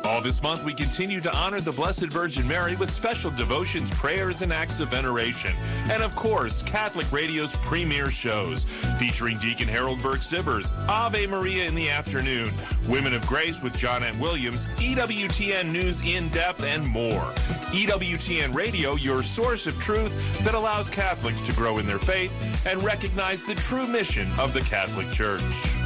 All this month, we continue to honor the Blessed Virgin Mary with special devotions, prayers, and acts of veneration. And of course, Catholic Radio's premier shows, featuring Deacon Harold Burke-Sivers, Ave Maria in the afternoon, Women of Grace with John N. Williams, EWTN News in Depth, and more. EWTN Radio, your source of truth that allows Catholics to grow in their faith and recognize the true mission of the Catholic Church.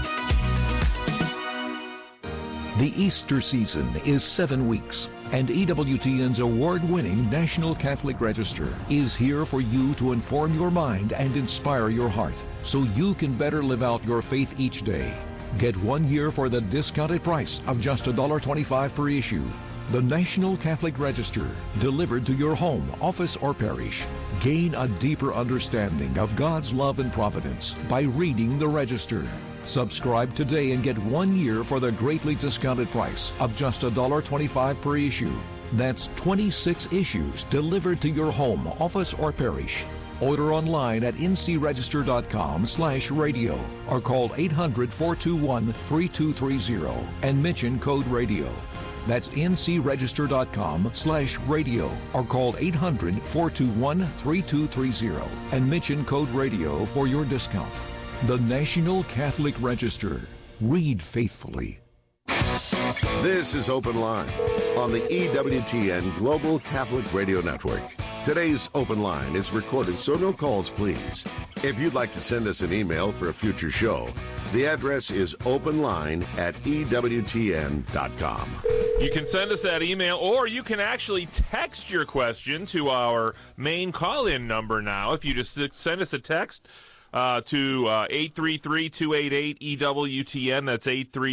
The Easter season is 7 weeks, and EWTN's award-winning National Catholic Register is here for you to inform your mind and inspire your heart so you can better live out your faith each day. Get 1 year for the discounted price of just $1.25 per issue. The National Catholic Register, delivered to your home, office, or parish. Gain a deeper understanding of God's love and providence by reading the Register. Subscribe today and get 1 year for the greatly discounted price of just $1.25 per issue. That's 26 issues delivered to your home, office, or parish. Order online at ncregister.com/radio or call 800-421-3230 and mention code radio. That's ncregister.com/radio or call 800-421-3230 and mention code radio for your discount. The National Catholic Register. Read faithfully. This is Open Line on the EWTN Global Catholic Radio Network. Today's Open Line is recorded, so no calls, please. If you'd like to send us an email for a future show, the address is openline@ewtn.com. You can send us that email, or you can actually text your question to our main call-in number now. If you just send us a text to 833-288-EWTN. That's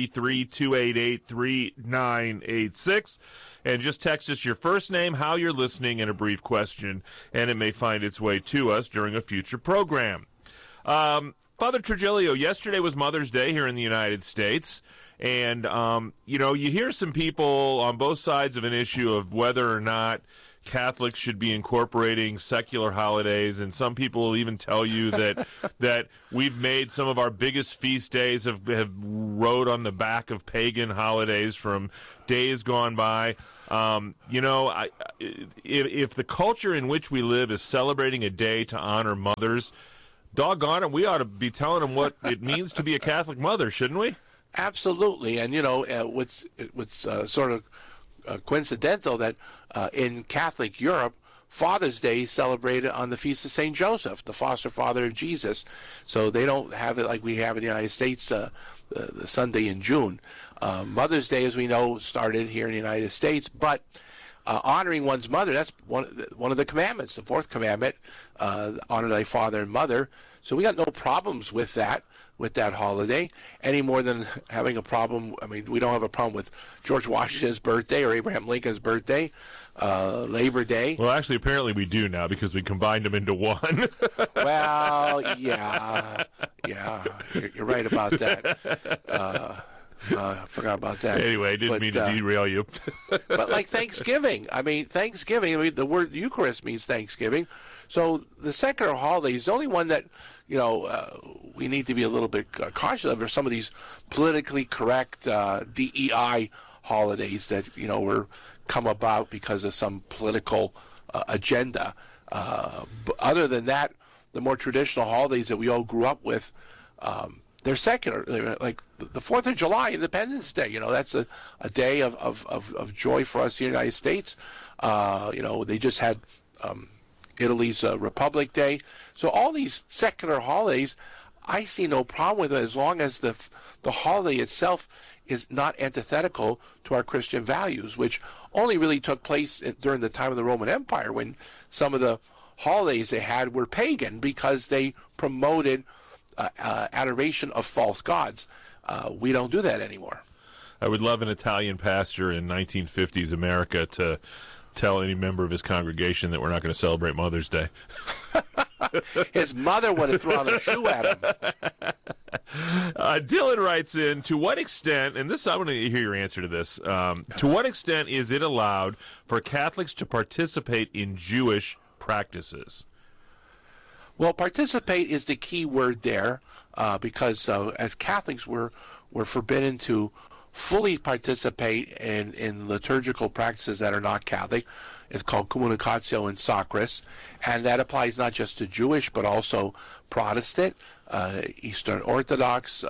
833-288-3986. And just text us your first name, how you're listening, and a brief question, and it may find its way to us during a future program. Father Trigilio, yesterday was Mother's Day here in the United States, and, you hear some people on both sides of an issue of whether or not Catholics should be incorporating secular holidays, and some people will even tell you that we've made some of our biggest feast days have rode on the back of pagan holidays from days gone by. If the culture in which we live is celebrating a day to honor mothers, doggone it, we ought to be telling them what it means to be a Catholic mother, shouldn't we? Absolutely, and what's sort of coincidental that in Catholic Europe, Father's Day is celebrated on the Feast of St. Joseph, the foster father of Jesus. So they don't have it like we have in the United States, the Sunday in June. Mother's Day, as we know, started here in the United States, but honoring one's mother, that's one of the commandments, the fourth commandment, honor thy father and mother. So we got no problems with that holiday, any more than having a problem. I mean, we don't have a problem with George Washington's birthday or Abraham Lincoln's birthday, Labor Day. Well, actually, apparently we do now because we combined them into one. Well, yeah, you're right about that. I forgot about that. Anyway, I didn't mean to derail you. But like Thanksgiving, the word Eucharist means Thanksgiving. So the secular holidays, the only one that, we need to be a little bit cautious of are some of these politically correct DEI holidays that, were come about because of some political agenda. But other than that, the more traditional holidays that we all grew up with, they're secular. Like the 4th of July, Independence Day, that's a day of joy for us here in the United States. They just had Italy's Republic Day. So all these secular holidays, I see no problem with it as long as the holiday itself is not antithetical to our Christian values, which only really took place during the time of the Roman Empire when some of the holidays they had were pagan because they promoted adoration of false gods. We don't do that anymore. I would love an Italian pastor in 1950s America to tell any member of his congregation that we're not going to celebrate Mother's Day. His mother would have thrown a shoe at him. Dylan writes in, to what extent, and I want to hear your answer to this, to what extent is it allowed for Catholics to participate in Jewish practices? Well, participate is the key word there, because as Catholics we're forbidden to fully participate in liturgical practices that are not Catholic. It's called communicatio in sacris, and that applies not just to Jewish but also Protestant, Eastern Orthodox,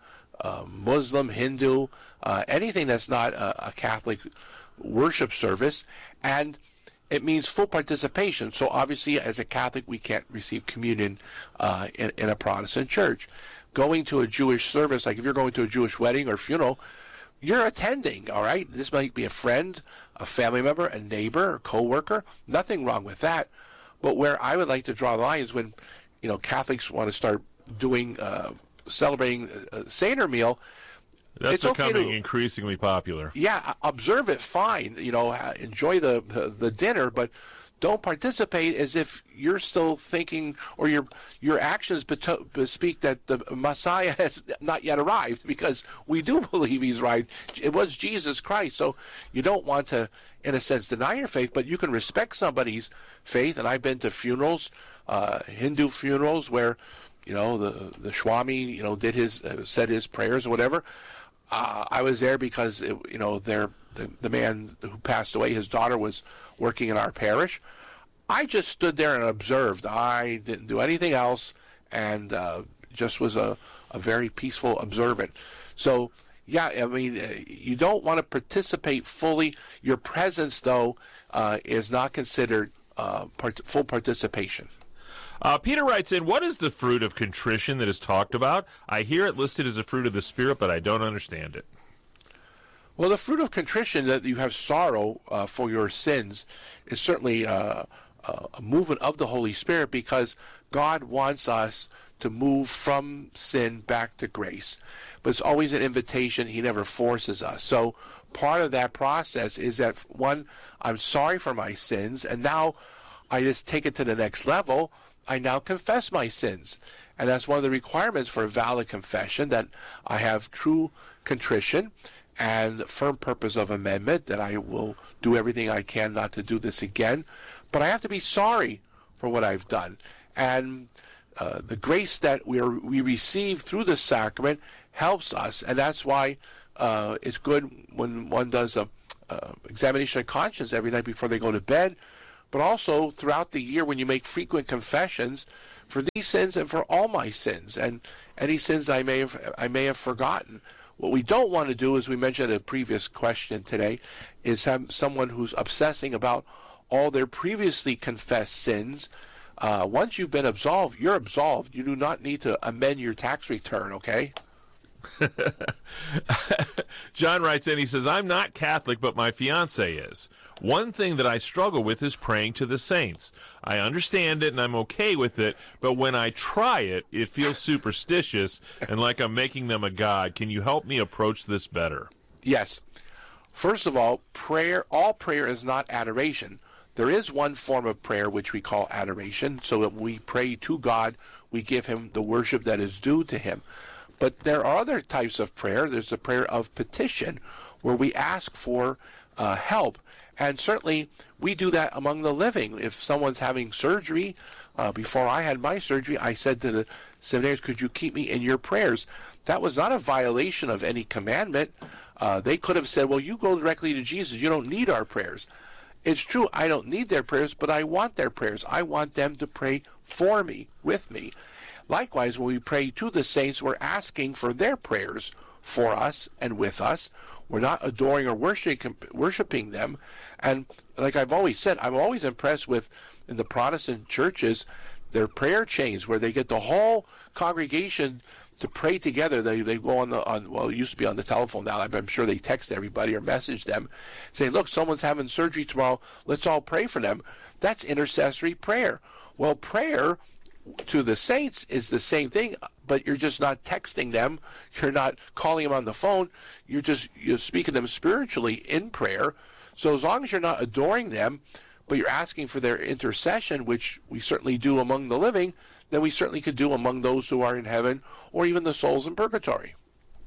Muslim, Hindu, anything that's not a Catholic worship service, and it means full participation. So obviously, as a Catholic, we can't receive communion in a Protestant church. Going to a Jewish service, like if you're going to a Jewish wedding or funeral, you're attending, all right? This might be a friend, a family member, a neighbor, a co-worker. Nothing wrong with that. But where I would like to draw the line is when, Catholics want to start doing, celebrating a Seder meal. That's it's becoming okay to, increasingly popular. Yeah, observe it, fine. Enjoy the dinner, but don't participate as if you're still thinking, or your actions bespeak that the Messiah has not yet arrived, because we do believe he's right. It was Jesus Christ. So you don't want to, in a sense, deny your faith, but you can respect somebody's faith. And I've been to funerals, Hindu funerals, where the Swami did said his prayers or whatever. I was there because the man who passed away, his daughter was working in our parish. I just stood there and observed. I didn't do anything else, and just was a very peaceful observant. So, yeah, I mean, you don't want to participate fully. Your presence, though, is not considered full participation. Peter writes in, what is the fruit of contrition that is talked about? I hear it listed as a fruit of the Spirit, but I don't understand it. Well, the fruit of contrition, that you have sorrow for your sins, is certainly a movement of the Holy Spirit, because God wants us to move from sin back to grace. But it's always an invitation. He never forces us. So part of that process is that, one, I'm sorry for my sins, and now I just take it to the next level. I now confess my sins. And that's one of the requirements for a valid confession, that I have true contrition and firm purpose of amendment, that I will do everything I can not to do this again. But I have to be sorry for what I've done. And the grace that we receive through the sacrament helps us. And that's why it's good when one does a examination of conscience every night before they go to bed, but also throughout the year when you make frequent confessions for these sins and for all my sins and any sins I may have forgotten. What we don't want to do, as we mentioned in a previous question today, is have someone who's obsessing about all their previously confessed sins. Once you've been absolved, you're absolved. You do not need to amend your tax return, okay? John writes in, he says, I'm not Catholic, but my fiance is. One thing that I struggle with is praying to the saints. I understand it and I'm okay with it, but when I try it, it feels superstitious and like I'm making them a god. Can you help me approach this better? Yes. First of all, all prayer is not adoration. There is one form of prayer which we call adoration, so that we pray to God, we give him the worship that is due to him. But there are other types of prayer. There's the prayer of petition, where we ask for help. And certainly we do that among the living. If someone's having surgery, before I had my surgery, I said to the seminaries, could you keep me in your prayers? That was not a violation of any commandment. They could have said, well, you go directly to Jesus. You don't need our prayers. It's true, I don't need their prayers, but I want their prayers. I want them to pray for me, with me. Likewise, when we pray to the saints, we're asking for their prayers for us and with us. We're not adoring or worshiping them. And like I've always said, I'm always impressed with, in the Protestant churches, their prayer chains, where they get the whole congregation to pray together. They go well, it used to be on the telephone now. I'm sure they text everybody or message them, say, look, someone's having surgery tomorrow. Let's all pray for them. That's intercessory prayer. Well, prayer to the saints is the same thing, but you're just not texting them. You're not calling them on the phone. You're speaking to them spiritually in prayer. So as long as you're not adoring them, but you're asking for their intercession, which we certainly do among the living, then we certainly could do among those who are in heaven or even the souls in purgatory.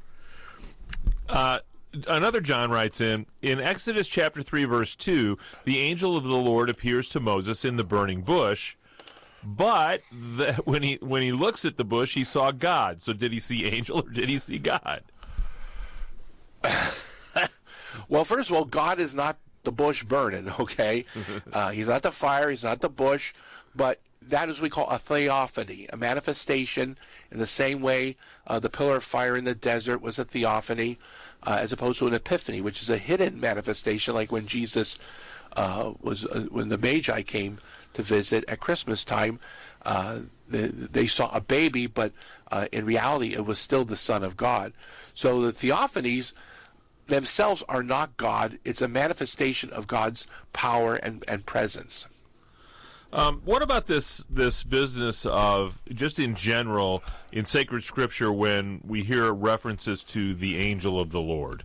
Another John writes in Exodus chapter 3, verse 2, the angel of the Lord appears to Moses in the burning bush, but when he looks at the bush, he saw God. So did he see angel or did he see God? Well, first of all, God is not the bush burning, okay? He's not the fire, he's not the bush, but that is what we call a theophany, a manifestation in the same way the pillar of fire in the desert was a theophany, as opposed to an epiphany, which is a hidden manifestation, like when Jesus when the Magi came to visit at Christmas time. They saw a baby, but in reality it was still the Son of God. So the theophanies themselves are not God. It's a manifestation of God's power and presence. What about this business of, just in general, in sacred scripture, when we hear references to the angel of the Lord?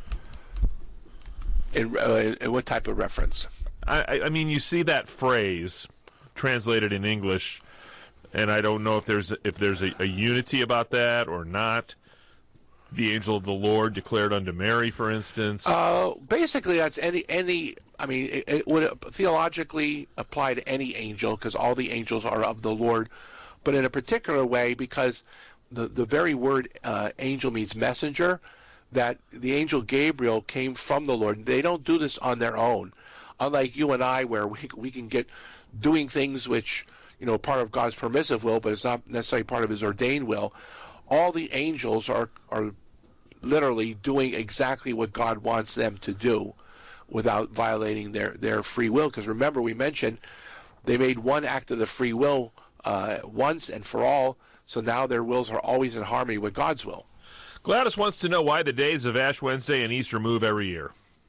In what type of reference? I mean, you see that phrase translated in English, and I don't know if there's a unity about that or not. The angel of the Lord declared unto Mary, for instance. Basically, that's any. I mean, it would theologically apply to any angel, because all the angels are of the Lord, but in a particular way, because the very word angel means messenger, that the angel Gabriel came from the Lord. They don't do this on their own, unlike you and I, where we can get doing things which, part of God's permissive will, but it's not necessarily part of his ordained will. All the angels are literally doing exactly what God wants them to do without violating their free will. Because remember, we mentioned they made one act of the free will once and for all, so now their wills are always in harmony with God's will. Gladys wants to know why the days of Ash Wednesday and Easter move every year.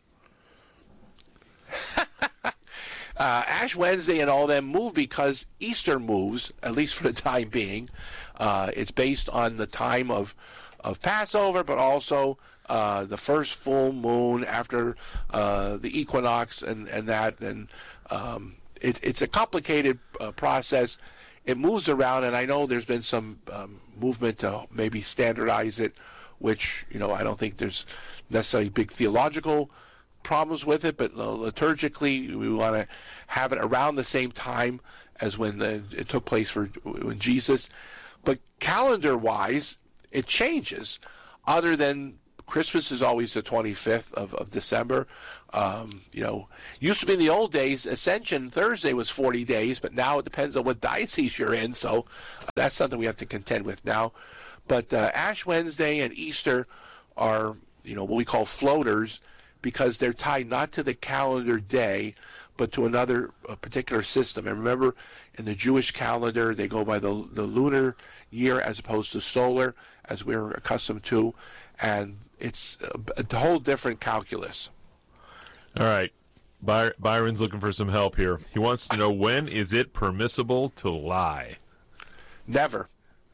Ash Wednesday and all them move because Easter moves, at least for the time being. It's based on the time of Passover, but also the first full moon after the equinox and that. And it's a complicated process. It moves around, and I know there's been some movement to maybe standardize it, which, I don't think there's necessarily big theological problems with it, but liturgically we want to have it around the same time as when it took place when Jesus. But calendar-wise, it changes. Other than Christmas is always the 25th of December. Used to be in the old days, Ascension Thursday was 40 days, but now it depends on what diocese you're in, so that's something we have to contend with now. But Ash Wednesday and Easter are, what we call floaters, because they're tied not to the calendar day, but to another particular system. And remember, in the Jewish calendar, they go by the lunar year as opposed to solar, as we're accustomed to, and it's a whole different calculus. All right. Byron's looking for some help here. He wants to know, when is it permissible to lie? Never.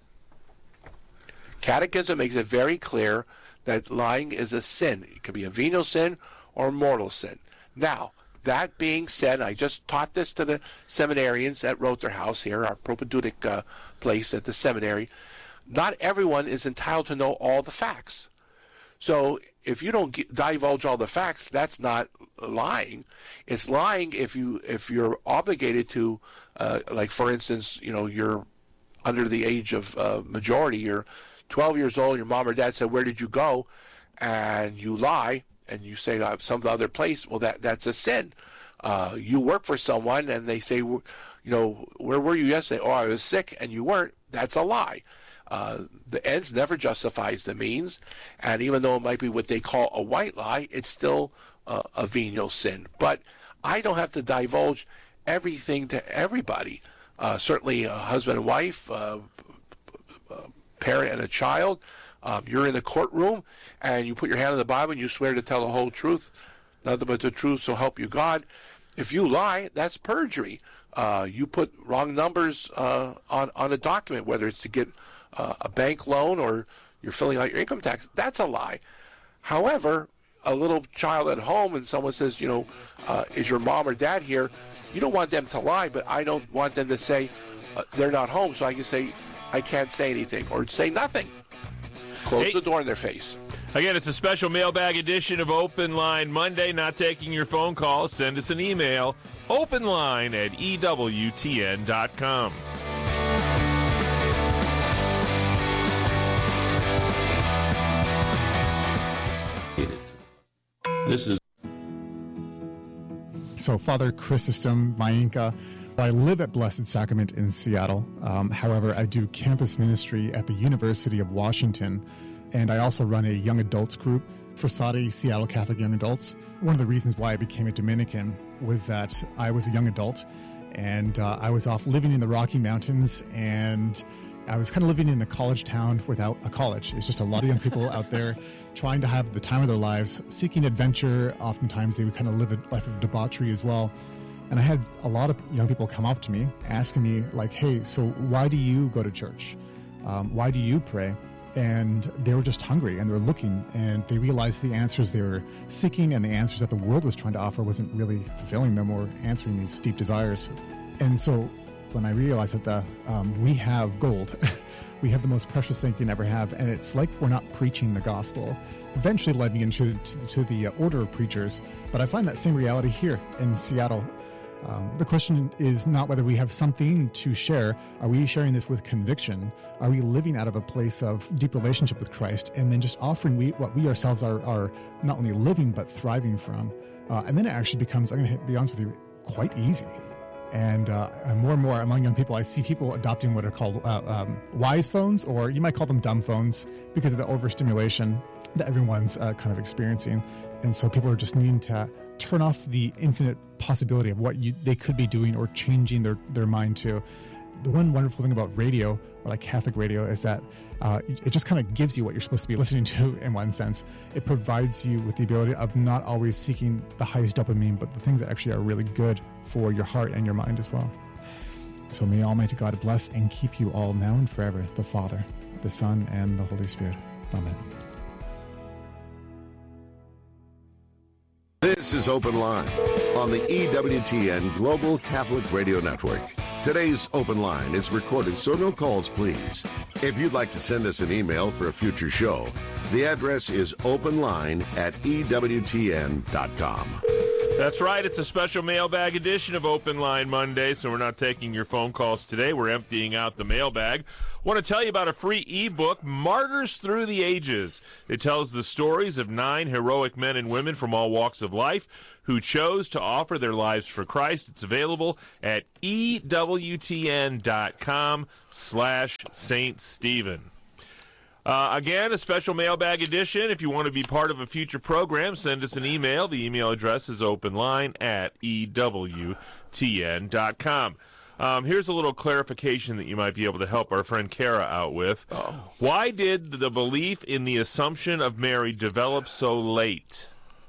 Catechism makes it very clear that lying is a sin. It could be a venial sin or a mortal sin. Now, that being said, I just taught this to the seminarians at Rotherhouse here, our propedeutic place at the seminary. Not everyone is entitled to know all the facts. So if you don't divulge all the facts, that's not lying. It's lying if you're obligated to, like for instance, you're under the age of majority. You're 12 years old. Your mom or dad said, "Where did you go?" And you lie and you say some other place. Well, that's a sin. You work for someone and they say, where were you yesterday? Oh, I was sick, and you weren't. That's a lie. The ends never justifies the means, and even though it might be what they call a white lie, it's still a venial sin. But I don't have to divulge everything to everybody. Certainly a husband and wife, parent and a child. You're in the courtroom and you put your hand on the Bible and you swear to tell the whole truth, nothing but the truth, so help you God. If you lie, that's perjury. You put wrong numbers on a document, whether it's to get a bank loan or you're filling out your income tax. That's a lie. However, a little child at home and someone says, is your mom or dad here? You don't want them to lie, but I don't want them to say they're not home, so I can say I can't say anything or say nothing. Close the door in their face. Again, it's a special mailbag edition of Open Line Monday. Not taking your phone calls. Send us an email, openline@ewtn.com. This is So, Father Chrysostom Mayenka, I live at Blessed Sacrament in Seattle. However, I do campus ministry at the University of Washington, and I also run a young adults group for Seattle Catholic Young Adults. One of the reasons why I became a Dominican was that I was a young adult, and I was off living in the Rocky Mountains, and I was kind of living in a college town without a college. It's just a lot of young people out there trying to have the time of their lives, seeking adventure. Oftentimes they would kind of live a life of debauchery as well. And I had a lot of young people come up to me asking me like, hey, so why do you go to church? Why do you pray? And they were just hungry, and they were looking, and they realized the answers they were seeking and the answers that the world was trying to offer wasn't really fulfilling them or answering these deep desires. And so when I realized that we have gold, we have the most precious thing you can ever have, and it's like we're not preaching the gospel. Eventually led me into the order of preachers, but I find that same reality here in Seattle. The question is not whether we have something to share. Are we sharing this with conviction? Are we living out of a place of deep relationship with Christ and then just offering what we ourselves are not only living but thriving from? And then it actually becomes, I'm going to be honest with you, quite easy. And more and more among young people, I see people adopting what are called wise phones, or you might call them dumb phones, because of the overstimulation that everyone's kind of experiencing. And so people are just needing to turn off the infinite possibility of what they could be doing or changing their mind to. The one wonderful thing about radio, or like Catholic radio, is that it just kind of gives you what you're supposed to be listening to in one sense. It provides you with the ability of not always seeking the highest dopamine, but the things that actually are really good for your heart and your mind as well. So may Almighty God bless and keep you all now and forever, the Father, the Son, and the Holy Spirit. Amen. This is Open Line on the EWTN Global Catholic Radio Network. Today's Open Line is recorded, so no calls, please. If you'd like to send us an email for a future show, the address is openline@ewtn.com. That's right. It's a special mailbag edition of Open Line Monday, so we're not taking your phone calls today. We're emptying out the mailbag. Want to tell you about a free ebook, Martyrs Through the Ages. It tells the stories of 9 heroic men and women from all walks of life who chose to offer their lives for Christ. It's available at ewtn.com/St. Stephen. Again, a special mailbag edition. If you want to be part of a future program, send us an email. The email address is openline@ewtn.com. Here's a little clarification that you might be able to help our friend Kara out with. Why did the belief in the Assumption of Mary develop so late?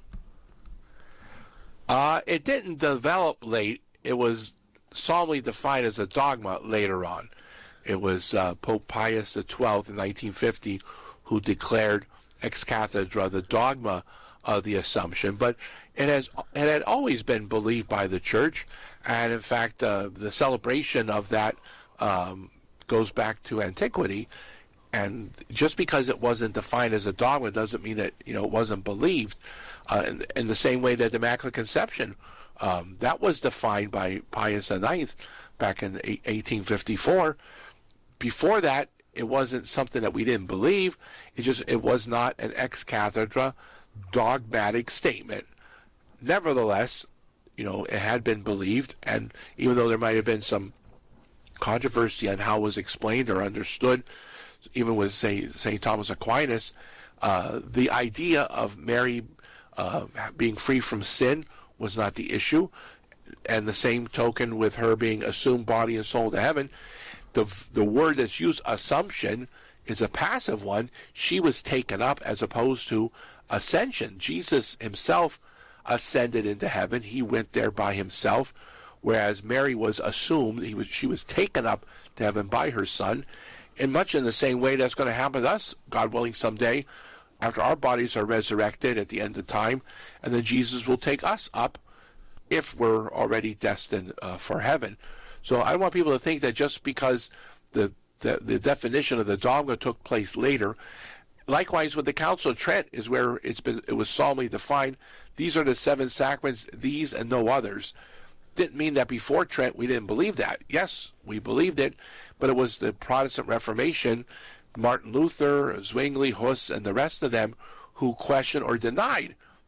It didn't develop late. It was solemnly defined as a dogma later on. It was Pope Pius XII in 1950 who declared ex cathedra the dogma of the Assumption, but it had always been believed by the Church, and in fact the celebration of that goes back to antiquity. And just because it wasn't defined as a dogma doesn't mean that it wasn't believed. In the same way that the Immaculate Conception, that was defined by Pius IX back in 1854. Before that, it wasn't something that we didn't believe. It was not an ex cathedra dogmatic statement. Nevertheless, it had been believed, and even though there might have been some controversy on how it was explained or understood, even with St. Thomas Aquinas, the idea of Mary being free from sin was not the issue, and the same token with her being assumed body and soul to heaven. The word that's used, assumption, is a passive one. She was taken up as opposed to ascension. Jesus himself ascended into heaven. He went there by himself, whereas Mary was assumed. She was taken up to heaven by her Son. And much in the same way that's going to happen to us, God willing, someday, after our bodies are resurrected at the end of time, and then Jesus will take us up if we're already destined for heaven. So I don't want people to think that just because the definition of the dogma took place later. Likewise, with the Council of Trent is where it was solemnly defined. These are the 7 sacraments, these and no others. Didn't mean that before Trent we didn't believe that. Yes, we believed it, but it was the Protestant Reformation, Martin Luther, Zwingli, Huss, and the rest of them who questioned or denied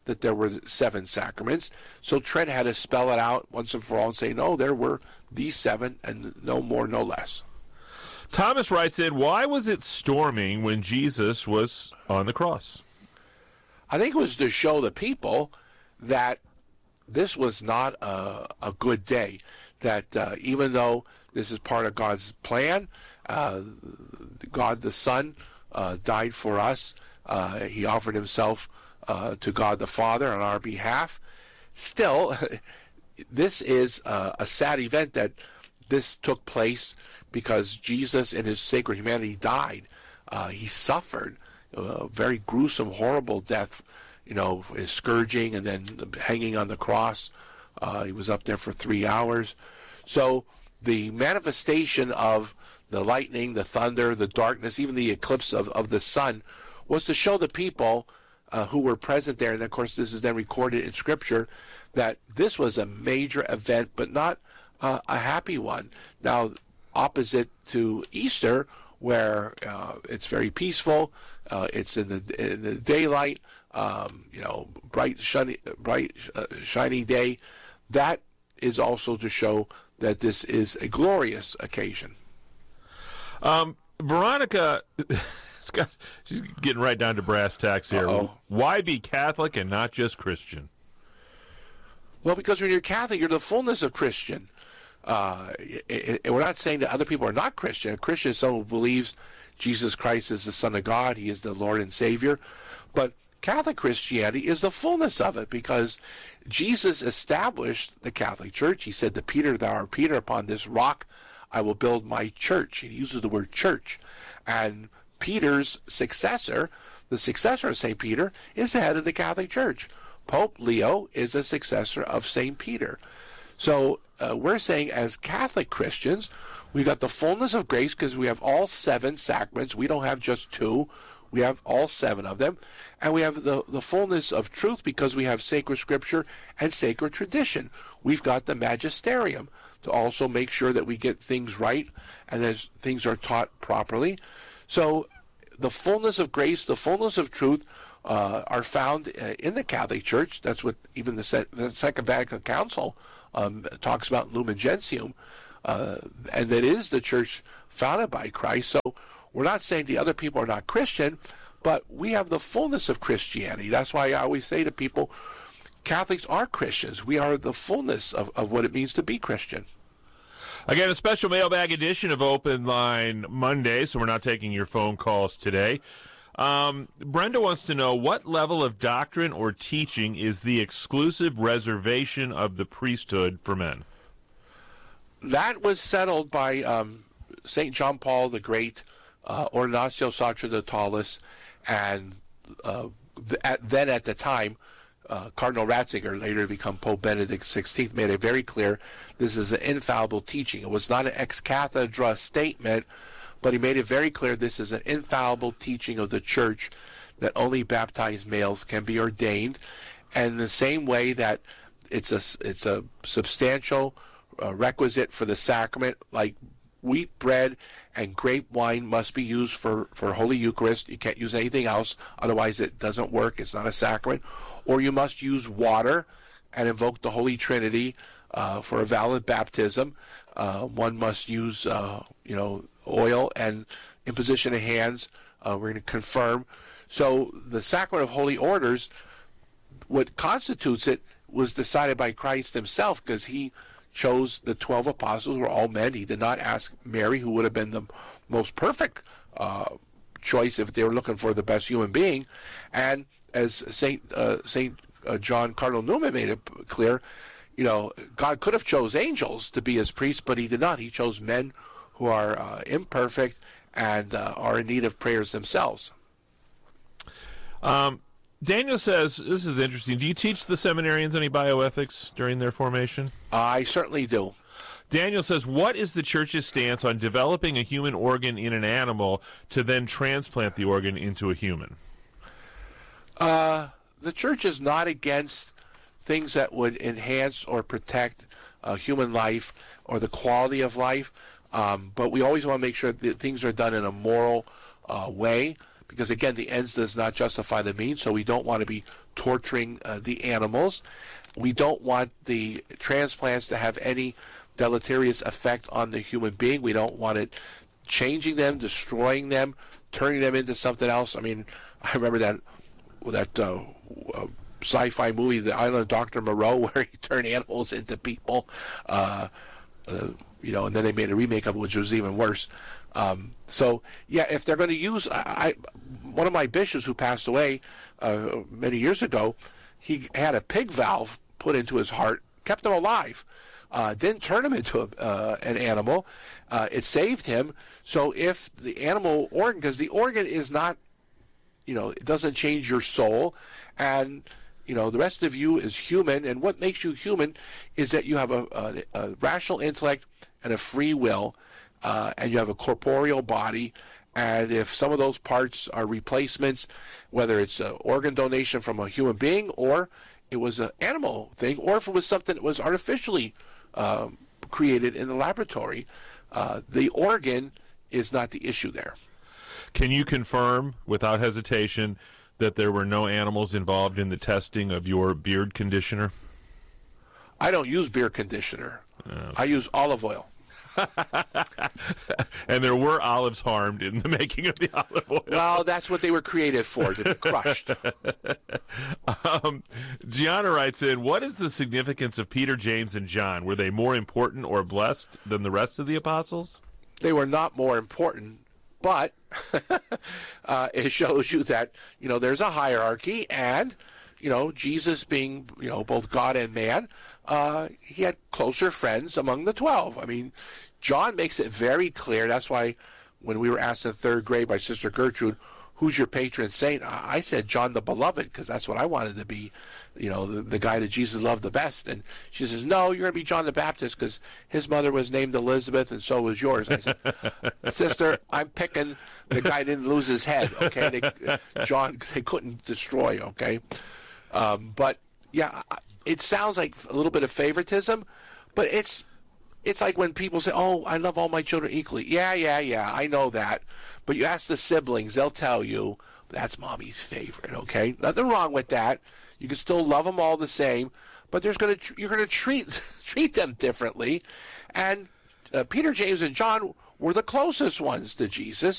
that there were 7 sacraments. So Trent had to spell it out once and for all and say, no, there were these 7 and no more, no less. Thomas writes in, why was it storming when Jesus was on the cross? I think it was to show the people that this was not a good day, that even though this is part of God's plan, God the Son died for us. He offered himself to God the Father on our behalf. Still, this is a sad event that this took place because Jesus in his sacred humanity died. He suffered a very gruesome, horrible death, his scourging and then hanging on the cross. He was up there for 3 hours. So the manifestation of the lightning, the thunder, the darkness, even the eclipse of the sun was to show the people who were present there, and of course this is then recorded in Scripture, that this was a major event, but not a happy one. Now, opposite to Easter, where it's very peaceful, it's in the daylight, bright, shiny day, that is also to show that this is a glorious occasion. Veronica, she's getting right down to brass tacks here. Uh-oh. Why be Catholic and not just Christian? Well, because when you're Catholic, you're the fullness of Christian. We're not saying that other people are not Christian. A Christian is someone who believes Jesus Christ is the Son of God. He is the Lord and Savior. But Catholic Christianity is the fullness of it, because Jesus established the Catholic Church. He said to Peter, "Thou art Peter, upon this rock I will build my church." He uses the word church. And Peter's successor, the successor of St. Peter, is the head of the Catholic Church. Pope Leo is a successor of St. Peter. So we're saying as Catholic Christians, we got the fullness of grace because we have all 7 sacraments. We don't have just 2. We have all 7 of them. And we have the fullness of truth because we have sacred scripture and sacred tradition. We've got the magisterium to also make sure that we get things right and that things are taught properly. So the fullness of grace, the fullness of truth are found in the Catholic Church. That's what even the Second Vatican Council talks about, Lumen Gentium, and that is the church founded by Christ. So we're not saying the other people are not Christian, but we have the fullness of Christianity. That's why I always say to people, Catholics are Christians. We are the fullness of what it means to be Christian. Again, a special mailbag edition of Open Line Monday, so we're not taking your phone calls today. Brenda wants to know, what level of doctrine or teaching is the exclusive reservation of the priesthood for men? That was settled by St. John Paul the Great, Ordinatio Sacerdotales, and then at the time, Cardinal Ratzinger, later to become Pope Benedict XVI, made it very clear this is an infallible teaching. It was not an ex cathedra statement, but he made it very clear this is an infallible teaching of the Church, that only baptized males can be ordained, and in the same way that it's a substantial requisite for the sacrament, like wheat bread and grape wine must be used for Holy Eucharist. You can't use anything else, otherwise it doesn't work. It's not a sacrament. Or you must use water and invoke the Holy Trinity for a valid baptism. One must use oil and imposition of hands. We're going to confirm. So the sacrament of holy orders, what constitutes it, was decided by Christ himself, because he chose the 12 apostles, who were all men. He did not ask Mary, who would have been the most perfect choice if they were looking for the best human being. And as Saint John Cardinal Newman made it clear, God could have chose angels to be his priests, but he did not. He chose men who are imperfect and are in need of prayers themselves. Daniel says, this is interesting, do you teach the seminarians any bioethics during their formation? I certainly do. Daniel says, what is the Church's stance on developing a human organ in an animal to then transplant the organ into a human? The Church is not against things that would enhance or protect human life or the quality of life, but we always want to make sure that things are done in a moral way, because, again, the ends does not justify the means, so we don't want to be torturing the animals. We don't want the transplants to have any deleterious effect on the human being. We don't want it changing them, destroying them, turning them into something else. I mean, I remember that sci-fi movie, The Island of Dr. Moreau, where he turned animals into people. And then they made a remake of it, which was even worse. So, yeah, if they're going to use... one of my bishops who passed away many years ago, he had a pig valve put into his heart, kept him alive, didn't turn him into an animal. It saved him. So if the animal organ, because the organ is not, it doesn't change your soul, and the rest of you is human, and what makes you human is that you have a rational intellect and a free will, and you have a corporeal body. And if some of those parts are replacements, whether it's an organ donation from a human being, or it was an animal thing, or if it was something that was artificially created in the laboratory, the organ is not the issue there. Can you confirm, without hesitation, that there were no animals involved in the testing of your beard conditioner? I don't use beard conditioner. I use olive oil. And there were olives harmed in the making of the olive oil. Well, that's what they were created for, to be crushed. Gianna writes in, what is the significance of Peter, James, and John? Were they more important or blessed than the rest of the apostles? They were not more important, but it shows you that, there's a hierarchy, and, Jesus being, both God and man, he had closer friends among the 12. I mean, John makes it very clear. That's why when we were asked in third grade by Sister Gertrude, who's your patron saint? I said John the Beloved, because that's what I wanted to be, the guy that Jesus loved the best. And she says, no, you're going to be John the Baptist, because his mother was named Elizabeth, and so was yours. I said, Sister, I'm picking the guy that didn't lose his head, okay? John, they couldn't destroy, okay? But, yeah, it sounds like a little bit of favoritism, but it's like when people say, oh, I love all my children equally. Yeah, I know that. But you ask the siblings, they'll tell you, that's mommy's favorite, okay? Nothing wrong with that. You can still love them all the same, but you're going to treat them differently. And Peter, James, and John were the closest ones to Jesus.